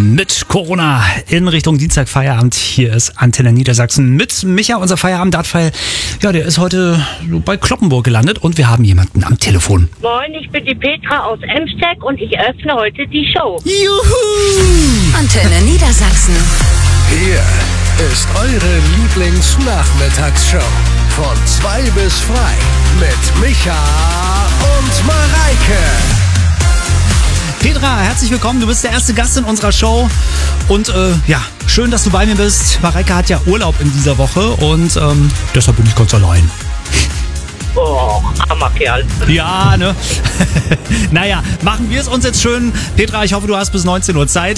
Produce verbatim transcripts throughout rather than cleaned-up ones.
Mit Corona in Richtung Dienstag Feierabend. Hier ist Antenne Niedersachsen mit Micha, unser Feierabend-Dartpfeil. Ja, der ist heute bei Cloppenburg gelandet und wir haben jemanden am Telefon. Moin, ich bin die Petra aus Emsteck und ich öffne heute die Show. Juhu! Antenne Niedersachsen. Hier ist eure Lieblingsnachmittagsshow. Von zwei bis frei mit Micha und Mareike. Petra, herzlich willkommen. Du bist der erste Gast in unserer Show. Und äh, ja, schön, dass du bei mir bist. Mareike hat ja Urlaub in dieser Woche und ähm, deshalb bin ich ganz allein. Oh, armer Kerl. Ja, ne? Naja, machen wir es uns jetzt schön. Petra, ich hoffe, du hast bis neunzehn Uhr Zeit.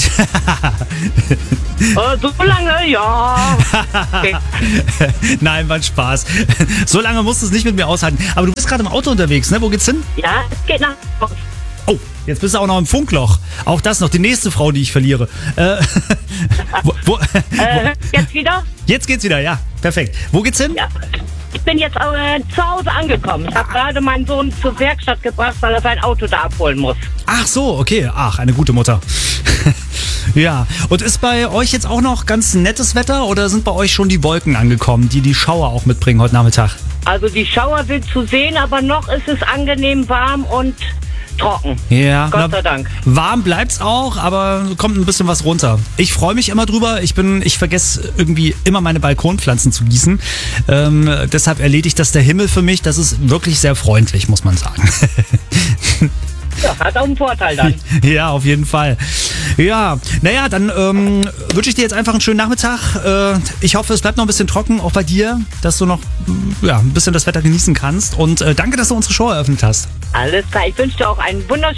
äh, so lange, ja. Okay. Nein, war ein Spaß. So lange musst du es nicht mit mir aushalten. Aber du bist gerade im Auto unterwegs, ne? Wo geht's hin? Ja, es geht nach Hause. Oh, jetzt bist du auch noch im Funkloch. Auch das noch, die nächste Frau, die ich verliere. Äh, wo, wo, Äh, jetzt wieder? jetzt geht's wieder, ja. Perfekt. Wo geht's hin? Ja. Ich bin jetzt äh, zu Hause angekommen. Ich habe gerade meinen Sohn zur Werkstatt gebracht, weil er sein Auto da abholen muss. Ach so, okay. Ach, eine gute Mutter. Ja, und ist bei euch jetzt auch noch ganz nettes Wetter oder sind bei euch schon die Wolken angekommen, die die Schauer auch mitbringen heute Nachmittag? Also die Schauer sind zu sehen, aber noch ist es angenehm warm und trocken. Ja, Gott na, sei Dank. Warm bleibt's auch, aber kommt ein bisschen was runter. Ich freue mich immer drüber. Ich bin, ich vergesse irgendwie immer meine Balkonpflanzen zu gießen. Ähm, deshalb erledigt das der Himmel für mich. Das ist wirklich sehr freundlich, muss man sagen. Ja, hat auch einen Vorteil dann. Ja, auf jeden Fall. Ja, naja, dann ähm, wünsche ich dir jetzt einfach einen schönen Nachmittag. Äh, ich hoffe, es bleibt noch ein bisschen trocken, auch bei dir, dass du noch ja, ein bisschen das Wetter genießen kannst. Und äh, danke, dass du unsere Show eröffnet hast. Alles klar, ich wünsche dir auch einen wunderschönen